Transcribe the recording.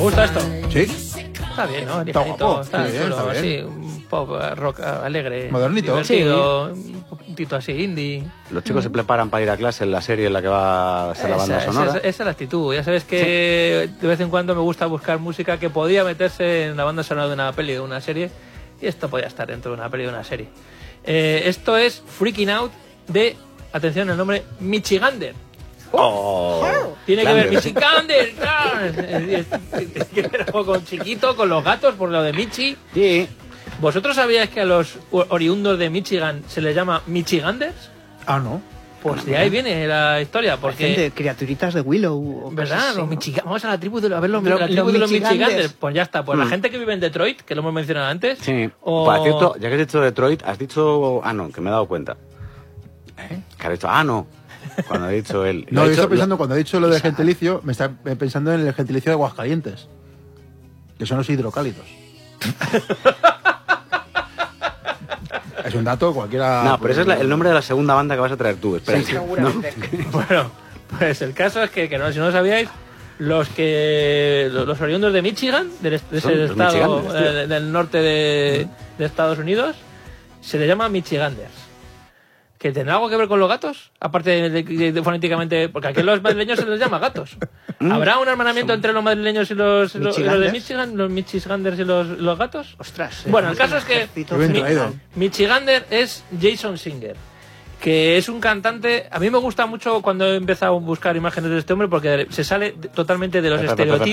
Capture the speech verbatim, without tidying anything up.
gusta esto? Sí. Está bien, ¿no? Está Ligerito, guapo. está Sí, bien, chulo, está bien. así, un pop rock alegre. Modernito. Divertido, un poquitito así, indie. Los chicos se preparan para ir a clase en la serie en la que va a ser la banda Esa, sonora. esa, esa es la actitud. Ya sabes que de vez en cuando me gusta buscar música que podía meterse en la banda sonora de una peli o de una serie. Y esto podía estar dentro de una peli o de una serie. Eh, esto es Freaking Out de, atención, el nombre Michigander. Oh, Tiene que Gander. ver Michigander. Tiene que ver con chiquito, con los gatos, por lo de Michi. Sí. ¿Vosotros sabíais que a los oriundos de Michigan se les llama Michiganders? Ah, no. Pues de ahí viene la historia, Parecen de porque... criaturitas de Willow. O ¿Verdad? cosas así, Los ¿no? Michigan- Vamos a la tribu de, a ver los, Los- la tribu los de los Michiganders. Michiganders. Pues ya está. Pues la Mm. gente que vive en Detroit, que lo hemos mencionado antes. Sí. O... Por cierto, ya que has dicho Detroit, has dicho... Ah, no, que me he dado cuenta. ¿Eh? Que has dicho... Ah, no. Cuando ha dicho él... No, Lo ha yo dicho- estaba pensando, cuando he dicho lo del gentilicio, me está pensando en el gentilicio de Aguascalientes, que son los hidrocálidos. Es un dato, cualquiera... No, pero ese es la- el nombre de la segunda banda que vas a traer tú. Espera. Sí, seguramente. Bueno, pues el caso es que, que no, si no lo sabíais, los que los, los oriundos de Michigan, del, est- de Son ese los estado Michiganders, tío. eh, del norte de, de Estados Unidos, se les llama Michiganders. ¿Que tendrá algo que ver con los gatos? Aparte de, de- de- de fonéticamente... Porque aquí a los madrileños se les llama gatos. ¿Habrá un hermanamiento entre los madrileños y los, y los, y los de Michiganders. Michigan, los Michiganders y los, los gatos? Ostras. eh, Bueno, el caso es que ejército Qué bien Mi- traído. Michigander es Jason Singer, que es un cantante... A mí me gusta mucho cuando he empezado a buscar imágenes de este hombre porque se sale de- totalmente de los Espera, espera, estereotipos.